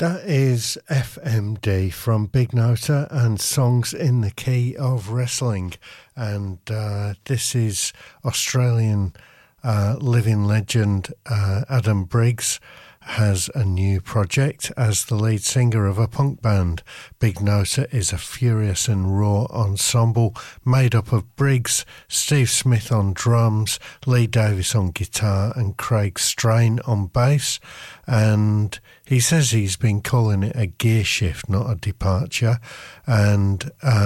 That is FMD from Big Nota and Songs in the Key of Wrestling. And this is Australian living legend Adam Briggs has a new project as the lead singer of a punk band. Big Nota is a furious and raw ensemble made up of Briggs, Steve Smith on drums, Lee Davis on guitar and Craig Strain on bass. And he says he's been calling it a gear shift, not a departure. And